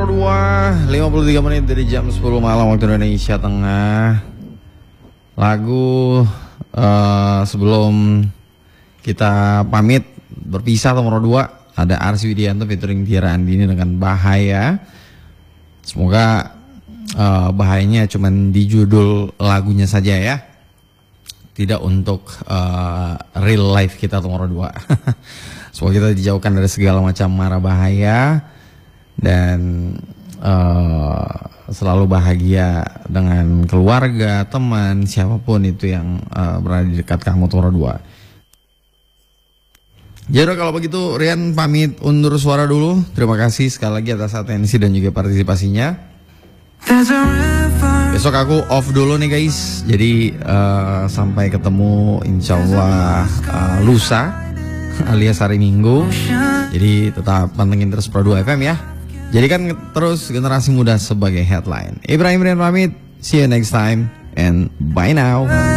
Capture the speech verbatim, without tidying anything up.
Pro dua, lima puluh tiga menit dari jam sepuluh malam waktu Indonesia Tengah. Lagu uh, sebelum kita pamit berpisah nomor dua, ada Arsy Widianto featuring Tiara Andini dengan Bahaya. Semoga uh, bahayanya cuman di judul lagunya saja ya, tidak untuk uh, real life kita nomor dua. Semoga kita dijauhkan dari segala macam mara bahaya dan uh, selalu bahagia dengan keluarga, teman, siapapun itu yang uh, berada di dekat kamu nomor dua. Jadi kalau begitu Rian pamit undur suara dulu. Terima kasih sekali lagi atas atensi dan juga partisipasinya. Besok aku off dulu nih guys. Jadi uh, sampai ketemu insya Allah uh, lusa alias hari Minggu. Jadi tetap pantengin terus Pro dua F M ya. Jadikan terus generasi muda sebagai headline. Ibrahim Rian pamit. See you next time and bye now.